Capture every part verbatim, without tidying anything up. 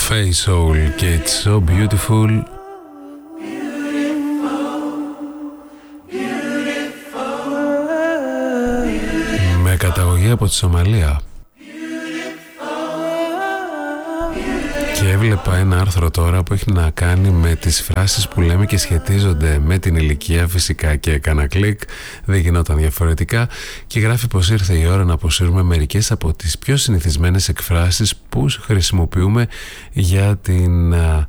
Face Soul και It's So Beautiful. Με καταγωγή από τη Σομαλία. Και έβλεπα ένα άρθρο τώρα που έχει να κάνει με τις φράσεις που λέμε και σχετίζονται με την ηλικία. Φυσικά και έκανα κλικ, δεν γινόταν διαφορετικά, και γράφει πως ήρθε η ώρα να αποσύρουμε μερικές από τις πιο συνηθισμένες εκφράσεις που χρησιμοποιούμε για την α,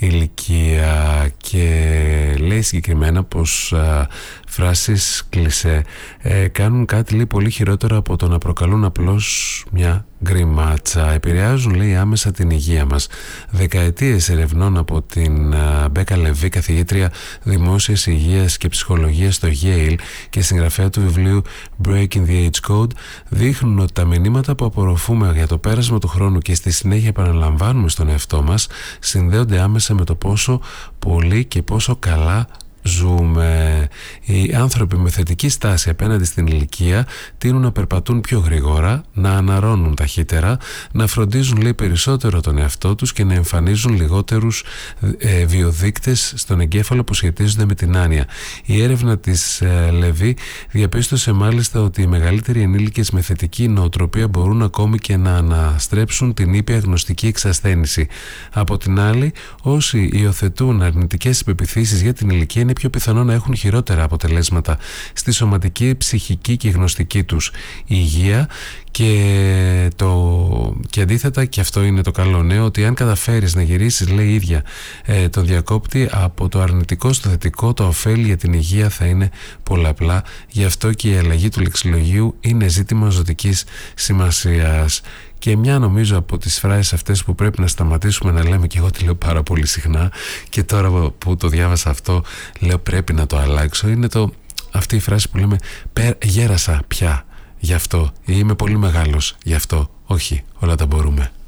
ηλικία, και λέει συγκεκριμένα πως α, φράσεις κλισέ ε, κάνουν κάτι, λέει, πολύ χειρότερο από το να προκαλούν απλώς μια γκριμάτσα. Επηρεάζουν, λέει, άμεσα την υγεία μας. Δεκαετίες ερευνών από την Μπέκα Λεβί, καθηγήτρια δημόσιας υγείας και ψυχολογίας στο Yale και συγγραφέα του βιβλίου Breaking the Age Code, δείχνουν ότι τα μηνύματα που απορροφούμε για το πέρασμα του χρόνου και στη συνέχεια επαναλαμβάνουμε στον εαυτό μας συνδέονται άμεσα με το πόσο πολύ και πόσο καλά ζούμε. Οι άνθρωποι με θετική στάση απέναντι στην ηλικία τείνουν να περπατούν πιο γρήγορα, να αναρρώνουν ταχύτερα, να φροντίζουν, λέει, περισσότερο τον εαυτό τους και να εμφανίζουν λιγότερους ε, βιοδείκτες στον εγκέφαλο που σχετίζονται με την άνοια. Η έρευνα της ε, Λεβί διαπίστωσε μάλιστα ότι οι μεγαλύτεροι ενήλικες με θετική νοοτροπία μπορούν ακόμη και να αναστρέψουν την ήπια γνωστική εξασθένηση. Από την άλλη, όσοι υιοθετούν αρνητικές πεποιθήσεις για την ηλικία είναι πιο πιθανό να έχουν χειρότερα αποτελέσματα στη σωματική, ψυχική και γνωστική τους υγεία. Και, το, και αντίθετα, και αυτό είναι το καλό νέο, ότι αν καταφέρεις να γυρίσεις, λέει η ίδια ε, τον διακόπτη, από το αρνητικό στο θετικό, το ωφέλη για την υγεία θα είναι πολλαπλά. Γι' αυτό και η αλλαγή του λεξιλογίου είναι ζήτημα ζωτικής σημασίας. Και μια, νομίζω, από τις φράσεις αυτές που πρέπει να σταματήσουμε να λέμε, και εγώ τη λέω πάρα πολύ συχνά και τώρα που το διάβασα αυτό λέω πρέπει να το αλλάξω, είναι το, αυτή η φράση που λέμε γέρασα πια γι' αυτό, ή είμαι πολύ μεγάλος γι' αυτό. Όχι, όλα τα μπορούμε.